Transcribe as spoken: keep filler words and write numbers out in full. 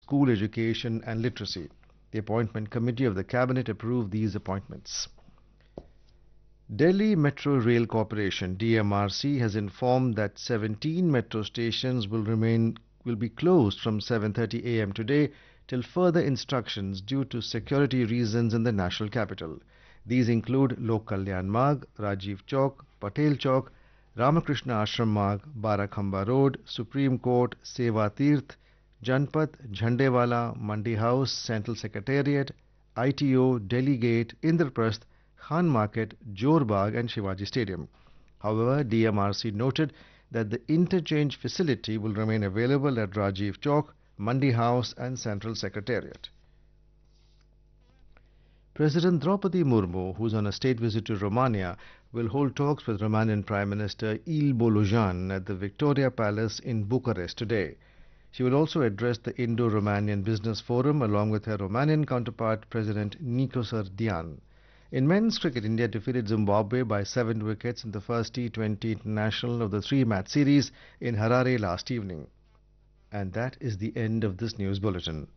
school education and literacy. The appointment committee of the cabinet approved these appointments. Delhi Metro Rail Corporation D M R C has informed that seventeen metro stations will remain will be closed from seven thirty a m today till further instructions due to security reasons in the national capital. These include Lok Kalyan Marg, Rajiv Chowk, Patel Chowk, Ramakrishna Ashram Marg, Barakhamba Road, Supreme Court, Seva Tirth, Janpat, Jhandewala, Mandi House, Central Secretariat, I T O, Delhi Gate, Indraprasth, Khan Market, Jorbagh and Shivaji Stadium. However, D M R C noted that the interchange facility will remain available at Rajiv Chowk, Mandi House and Central Secretariat. President Draupadi Murmu, who is on a state visit to Romania, will hold talks with Romanian Prime Minister Il Bolojan at the Victoria Palace in Bucharest today. She will also address the Indo-Romanian Business Forum along with her Romanian counterpart, President Nico Sardian. In men's cricket, India defeated Zimbabwe by seven wickets in the first T twenty international of the three-match series in Harare last evening. And that is the end of this news bulletin.